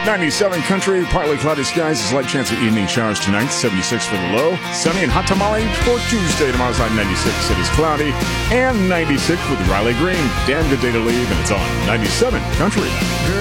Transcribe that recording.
97 Country, partly cloudy skies, a slight chance of evening showers tonight, 76 for the low. Sunny and hot tamale for Tuesday. Tomorrow's high 96. It is cloudy and 96 with Riley Green. Damn good day to leave, and it's on 97 Country.